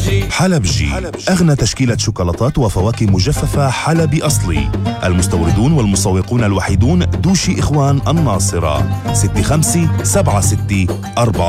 حلبجي، أغنى تشكيلة شوكولاتات وفواكه مجففة حلبي أصلي. المستوردون والمسوقون الوحيدون دوشي إخوان الناصرة 65 76 4